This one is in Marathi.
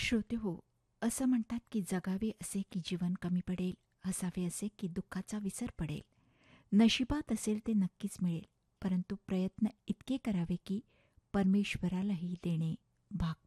श्रोतेहो, असं म्हणतात की जगावे असे की जीवन कमी पडेल, हसावे असे की दुःखाचा विसर पडेल. नशिबात असेल ते नक्कीच मिळेल, परंतु प्रयत्न इतके करावे की परमेश्वरालाही देणे भाग